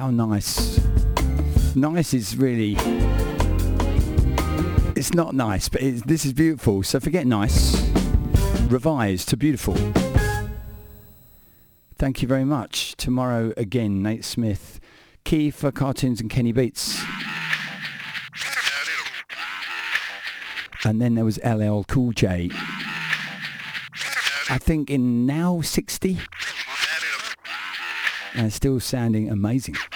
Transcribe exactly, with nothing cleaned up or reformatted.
how nice. Nice is really... It's not nice, but it's, this is beautiful. So forget nice. Revise to beautiful. Thank you very much. Tomorrow again, Nate Smith. Key for cartoons and Kenny Beats. And then there was L L Cool J. I think in Now sixty. And still sounding amazing.